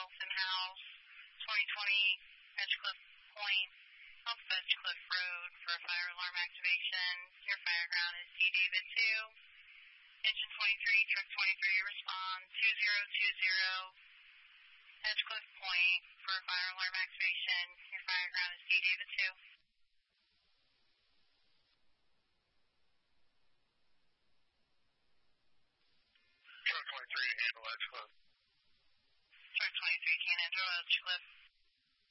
Wilson House, 2020 Edgecliff Point, off of Edgecliff Road for fire alarm activation. Your fire ground is D David 2. Engine 23, truck 23, respond 2020 Edgecliff Point for fire alarm activation. Your fire ground is D David 2. Truck 23 to handle Edgecliff. Truck 23 can handle Edgecliff.